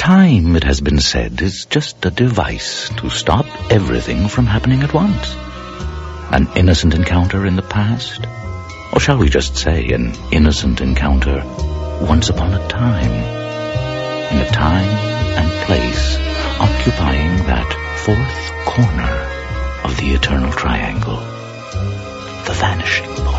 Time, it has been said, is just a device to stop everything from happening at once. An innocent encounter in the past, or shall we just say an innocent encounter once upon a time, in a time and place occupying that fourth corner of the eternal triangle, the vanishing point.